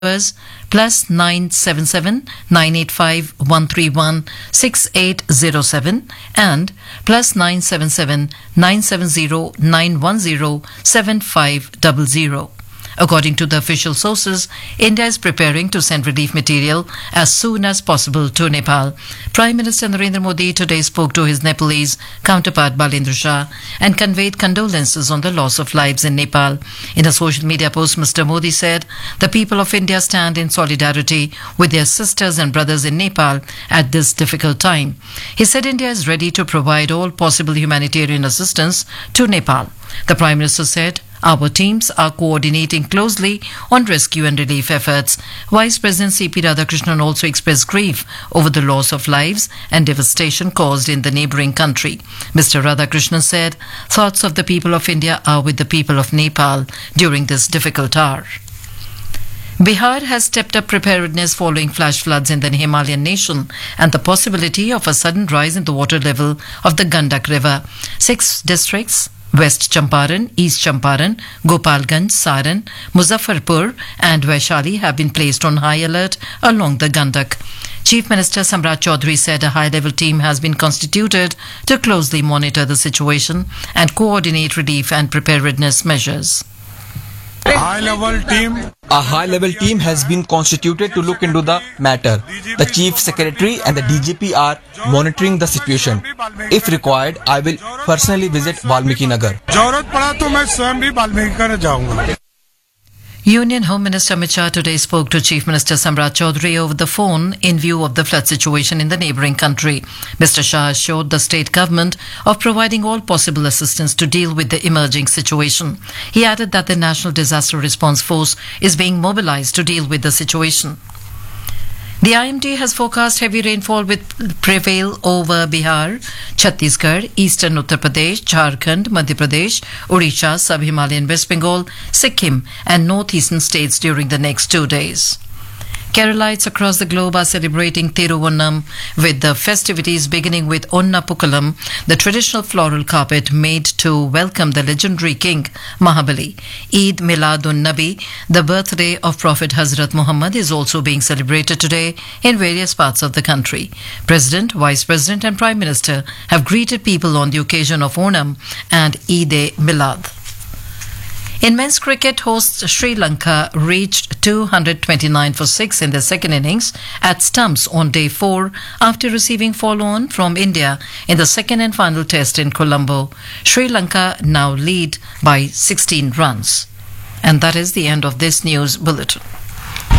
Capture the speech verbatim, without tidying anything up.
was plus nine seven seven nine eight five one three one six eight zero seven and plus nine seven seven nine seven zero nine one zero seven five zero zero. According to the official sources, India is preparing to send relief material as soon as possible to Nepal. Prime Minister Narendra Modi today spoke to his Nepalese counterpart Balendra Shah and conveyed condolences on the loss of lives in Nepal. In a social media post, Mister Modi said, "The people of India stand in solidarity with their sisters and brothers in Nepal at this difficult time." He said India is ready to provide all possible humanitarian assistance to Nepal. The Prime Minister said, "Our teams are coordinating closely on rescue and relief efforts." Vice President C P Radhakrishnan also expressed grief over the loss of lives and devastation caused in the neighbouring country. Mister Radhakrishnan said, "Thoughts of the people of India are with the people of Nepal during this difficult hour." Bihar has stepped up preparedness following flash floods in the Himalayan nation and the possibility of a sudden rise in the water level of the Gandak River. Six districts, West Champaran, East Champaran, Gopalganj, Saran, Muzaffarpur and Vaishali have been placed on high alert along the Gandak. Chief Minister Samrat Chaudhary said a high-level team has been constituted to closely monitor the situation and coordinate relief and preparedness measures. High-level team. A high-level team has been constituted to look into the matter. The Chief Secretary and the D G P are monitoring the situation. If required, I will personally visit Valmiki Nagar. Union Home Minister Amit Shah today spoke to Chief Minister Samrat Chaudhary over the phone in view of the flood situation in the neighbouring country. Mister Shah assured the state government of providing all possible assistance to deal with the emerging situation. He added that the National Disaster Response Force is being mobilised to deal with the situation. The I M D has forecast heavy rainfall will prevail over Bihar, Chhattisgarh, Eastern Uttar Pradesh, Jharkhand, Madhya Pradesh, Odisha, Sub-Himalayan West Bengal, Sikkim and northeastern states during the next two days. Keralites across the globe are celebrating Thiruvonam with the festivities beginning with Onna Pukkalam, the traditional floral carpet made to welcome the legendary king Mahabali. Eid Miladun Nabi, the birthday of Prophet Hazrat Muhammad, is also being celebrated today in various parts of the country. President, Vice President and Prime Minister have greeted people on the occasion of Onam and Eid-e-Milad. In men's cricket, hosts Sri Lanka reached two hundred twenty-nine for six in their second innings at stumps on day four after receiving follow-on from India in the second and final test in Colombo. Sri Lanka now lead by sixteen runs. And that is the end of this news bulletin.